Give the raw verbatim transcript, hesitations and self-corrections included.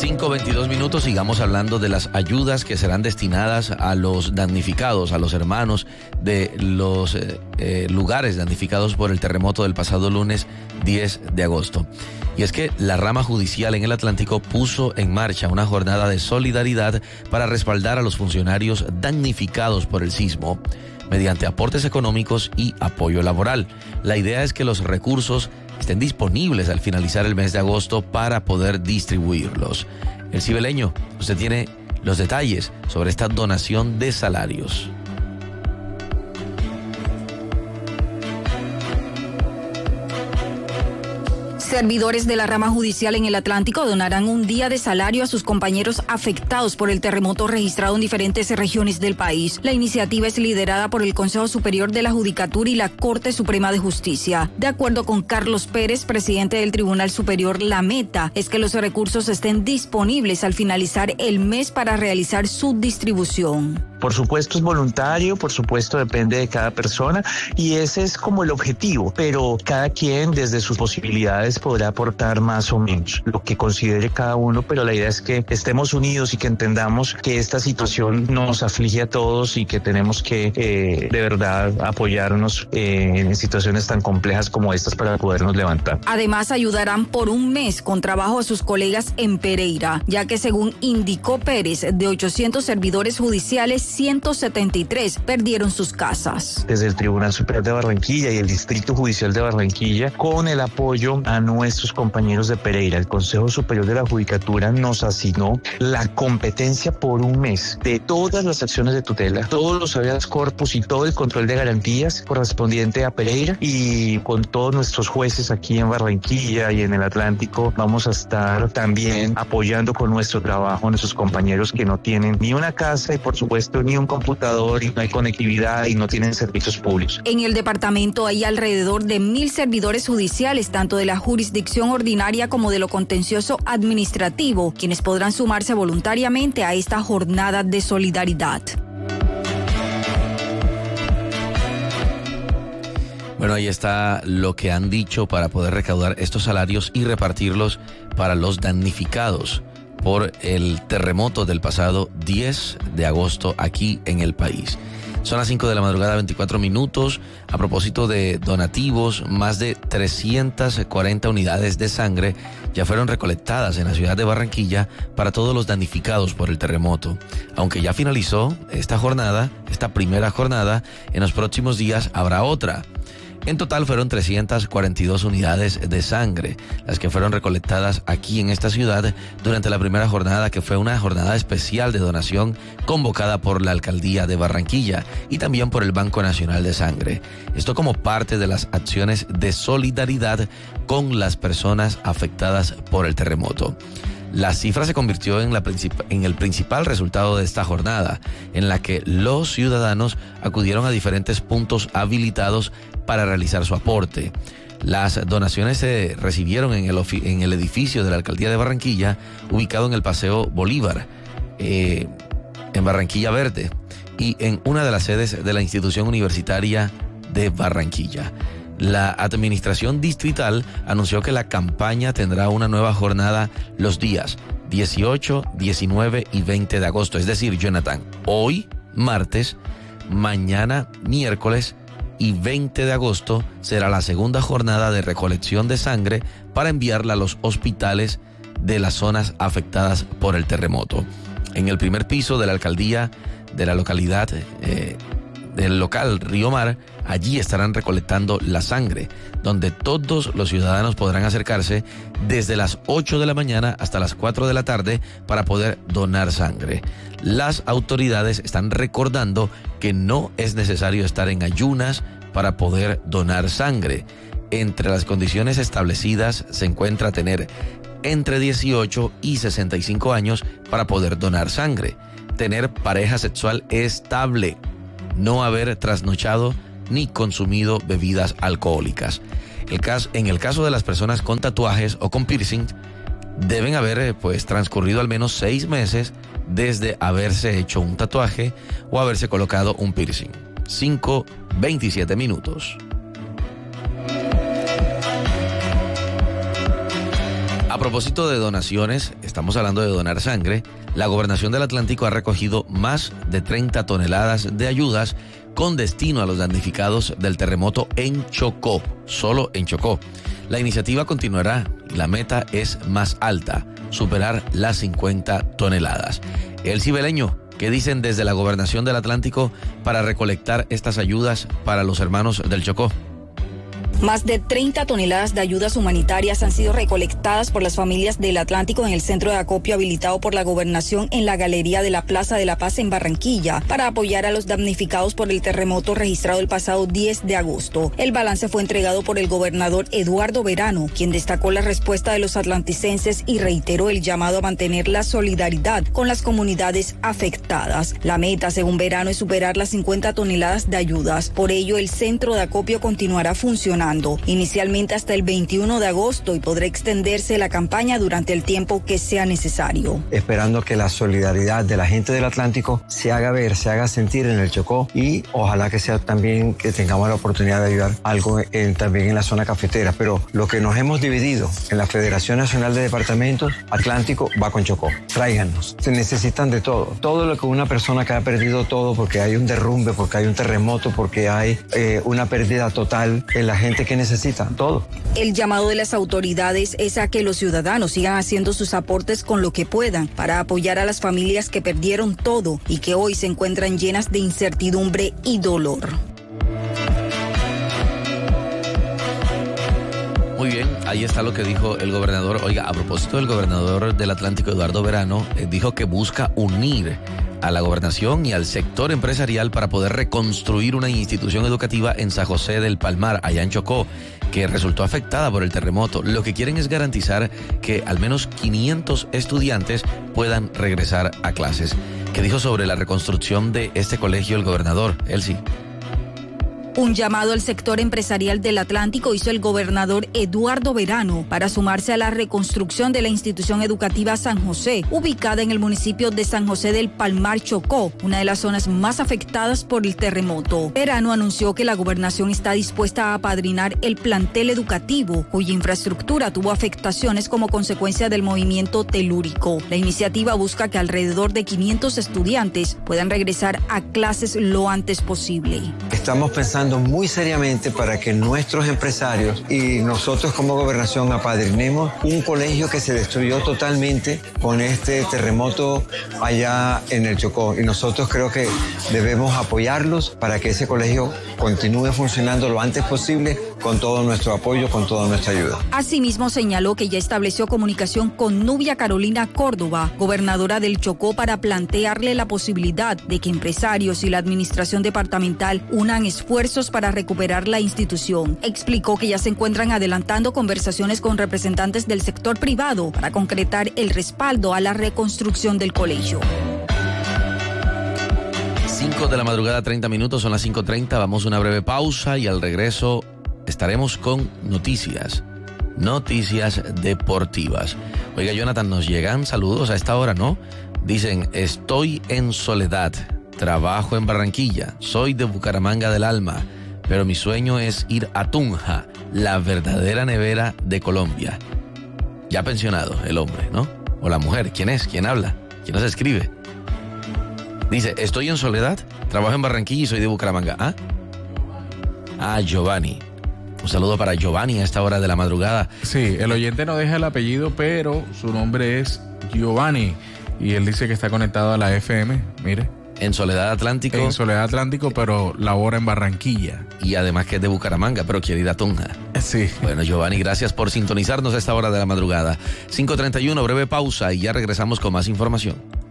cinco veintidós minutos, sigamos hablando de las ayudas que serán destinadas a los damnificados, a los hermanos de los eh, eh, lugares damnificados por el terremoto del pasado lunes diez de agosto. Y es que la rama judicial en el Atlántico puso en marcha una jornada de solidaridad para respaldar a los funcionarios damnificados por el sismo, mediante aportes económicos y apoyo laboral. La idea es que los recursos estén disponibles al finalizar el mes de agosto para poder distribuirlos. El Cibeleño, usted tiene los detalles sobre esta donación de salarios. Servidores de la rama judicial en el Atlántico donarán un día de salario a sus compañeros afectados por el terremoto registrado en diferentes regiones del país. La iniciativa es liderada por el Consejo Superior de la Judicatura y la Corte Suprema de Justicia. De acuerdo con Carlos Pérez, presidente del Tribunal Superior, la meta es que los recursos estén disponibles al finalizar el mes para realizar su distribución. Por supuesto es voluntario, por supuesto depende de cada persona y ese es como el objetivo, pero cada quien desde sus posibilidades podrá aportar más o menos lo que considere cada uno, pero la idea es que estemos unidos y que entendamos que esta situación nos aflige a todos y que tenemos que eh, de verdad apoyarnos eh, en situaciones tan complejas como estas para podernos levantar. Además ayudarán por un mes con trabajo a sus colegas en Pereira, ya que según indicó Pérez, de ochocientos servidores judiciales, ciento setenta y tres perdieron sus casas. Desde el Tribunal Superior de Barranquilla y el Distrito Judicial de Barranquilla, con el apoyo a nuestros compañeros de Pereira, el Consejo Superior de la Judicatura nos asignó la competencia por un mes de todas las acciones de tutela, todos los habeas corpus y todo el control de garantías correspondiente a Pereira, y con todos nuestros jueces aquí en Barranquilla y en el Atlántico vamos a estar también apoyando con nuestro trabajo a nuestros compañeros que no tienen ni una casa y por supuesto ni un computador y no hay conectividad y no tienen servicios públicos. En el departamento hay alrededor de mil servidores judiciales, tanto de la jurisdicción ordinaria como de lo contencioso administrativo, quienes podrán sumarse voluntariamente a esta jornada de solidaridad. Bueno, ahí está lo que han dicho para poder recaudar estos salarios y repartirlos para los damnificados por el terremoto del pasado diez de agosto aquí en el país. Son las cinco de la madrugada, veinticuatro minutos. A propósito de donativos, más de trescientas cuarenta unidades de sangre ya fueron recolectadas en la ciudad de Barranquilla para todos los damnificados por el terremoto. Aunque ya finalizó esta jornada, esta primera jornada, en los próximos días habrá otra. En total fueron trescientas cuarenta y dos unidades de sangre, las que fueron recolectadas aquí en esta ciudad durante la primera jornada, que fue una jornada especial de donación convocada por la Alcaldía de Barranquilla y también por el Banco Nacional de Sangre. Esto como parte de las acciones de solidaridad con las personas afectadas por el terremoto. La cifra se convirtió en, la princip- en el principal resultado de esta jornada, en la que los ciudadanos acudieron a diferentes puntos habilitados para realizar su aporte. Las donaciones se recibieron en el, ofi- en el edificio de la Alcaldía de Barranquilla, ubicado en el Paseo Bolívar, eh, en Barranquilla Verde, y en una de las sedes de la institución universitaria de Barranquilla. La administración distrital anunció que la campaña tendrá una nueva jornada los días dieciocho, diecinueve y veinte de agosto. Es decir, Jonathan, hoy, martes, mañana, miércoles y veinte de agosto será la segunda jornada de recolección de sangre para enviarla a los hospitales de las zonas afectadas por el terremoto. En el primer piso de la alcaldía de la localidad eh, del local Río Mar, allí estarán recolectando la sangre, donde todos los ciudadanos podrán acercarse desde las ocho de la mañana hasta las cuatro de la tarde para poder donar sangre. Las autoridades están recordando que no es necesario estar en ayunas para poder donar sangre. Entre las condiciones establecidas se encuentra tener entre dieciocho y sesenta y cinco años para poder donar sangre, tener pareja sexual estable, no haber trasnochado ni consumido bebidas alcohólicas. El caso, en el caso de las personas con tatuajes o con piercing, deben haber pues transcurrido al menos seis meses desde haberse hecho un tatuaje o haberse colocado un piercing. cinco veintisiete minutos. A propósito de donaciones, estamos hablando de donar sangre, la Gobernación del Atlántico ha recogido más de treinta toneladas de ayudas con destino a los damnificados del terremoto en Chocó, solo en Chocó. La iniciativa continuará y la meta es más alta, superar las cincuenta toneladas. El Cibeleño, ¿qué dicen desde la Gobernación del Atlántico para recolectar estas ayudas para los hermanos del Chocó? Más de treinta toneladas de ayudas humanitarias han sido recolectadas por las familias del Atlántico en el centro de acopio habilitado por la Gobernación en la Galería de la Plaza de la Paz en Barranquilla para apoyar a los damnificados por el terremoto registrado el pasado diez de agosto. El balance fue entregado por el gobernador Eduardo Verano, quien destacó la respuesta de los atlanticenses y reiteró el llamado a mantener la solidaridad con las comunidades afectadas. La meta, según Verano, es superar las cincuenta toneladas de ayudas. Por ello, el centro de acopio continuará funcionando inicialmente hasta el veintiuno de agosto y podrá extenderse la campaña durante el tiempo que sea necesario. Esperando que la solidaridad de la gente del Atlántico se haga ver, se haga sentir en el Chocó y ojalá que sea también que tengamos la oportunidad de ayudar algo en, también en la zona cafetera. Pero lo que nos hemos dividido en la Federación Nacional de Departamentos, Atlántico va con Chocó. Tráiganos. Se necesitan de todo. Todo lo que una persona que ha perdido todo porque hay un derrumbe, porque hay un terremoto, porque hay eh, una pérdida total en la gente que necesita todo. El llamado de las autoridades es a que los ciudadanos sigan haciendo sus aportes con lo que puedan para apoyar a las familias que perdieron todo y que hoy se encuentran llenas de incertidumbre y dolor. Muy bien, ahí está lo que dijo el gobernador. Oiga, a propósito del gobernador del Atlántico, Eduardo Verano, eh, dijo que busca unir a la gobernación y al sector empresarial para poder reconstruir una institución educativa en San José del Palmar, allá en Chocó, que resultó afectada por el terremoto. Lo que quieren es garantizar que al menos quinientos estudiantes puedan regresar a clases. ¿Qué dijo sobre la reconstrucción de este colegio el gobernador? Él sí. Un llamado al sector empresarial del Atlántico hizo el gobernador Eduardo Verano para sumarse a la reconstrucción de la institución educativa San José, ubicada en el municipio de San José del Palmar, Chocó, una de las zonas más afectadas por el terremoto. Verano anunció que la gobernación está dispuesta a apadrinar el plantel educativo, cuya infraestructura tuvo afectaciones como consecuencia del movimiento telúrico. La iniciativa busca que alrededor de quinientos estudiantes puedan regresar a clases lo antes posible. Estamos pensando muy seriamente para que nuestros empresarios y nosotros como gobernación apadrinemos un colegio que se destruyó totalmente con este terremoto allá en el Chocó. Y nosotros creo que debemos apoyarlos para que ese colegio continúe funcionando lo antes posible con todo nuestro apoyo, con toda nuestra ayuda. Asimismo, señaló que ya estableció comunicación con Nubia Carolina Córdoba, gobernadora del Chocó, para plantearle la posibilidad de que empresarios y la administración departamental unan esfuerzos para recuperar la institución. Explicó que ya se encuentran adelantando conversaciones con representantes del sector privado para concretar el respaldo a la reconstrucción del colegio. cinco de la madrugada, treinta minutos, son las cinco treinta. Vamos a una breve pausa y al regreso estaremos con noticias, noticias deportivas. Oiga, Jonathan, nos llegan saludos a esta hora, ¿no? Dicen, estoy en soledad, trabajo en Barranquilla, soy de Bucaramanga del Alma, pero mi sueño es ir a Tunja, la verdadera nevera de Colombia. Ya pensionado el hombre, ¿no? O la mujer, ¿quién es? ¿Quién habla? ¿Quién nos escribe? Dice, estoy en soledad, trabajo en Barranquilla y soy de Bucaramanga. ¿Ah? Ah, Giovanni. Un saludo para Giovanni a esta hora de la madrugada. Sí, el oyente no deja el apellido, pero su nombre es Giovanni. Y él dice que está conectado a la F M, mire. En Soledad Atlántico. En Soledad Atlántico, pero labora en Barranquilla. Y además que es de Bucaramanga, pero quiere ir a Tunja. Sí. Bueno, Giovanni, gracias por sintonizarnos a esta hora de la madrugada. cinco treinta y uno, breve pausa y ya regresamos con más información.